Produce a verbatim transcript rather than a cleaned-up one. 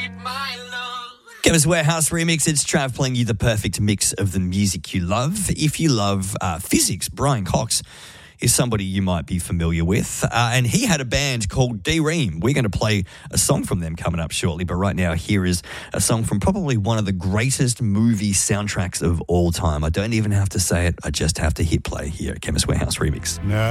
Chemist Warehouse remix. It's Trav playing you the perfect mix of the music you love. If you love uh, physics, Brian Cox is somebody you might be familiar with. Uh, and he had a band called D-Ream. We're going to play a song from them coming up shortly. But right now, here is a song from probably one of the greatest movie soundtracks of all time. I don't even have to say it. I just have to hit play here at Chemist Warehouse remix. No.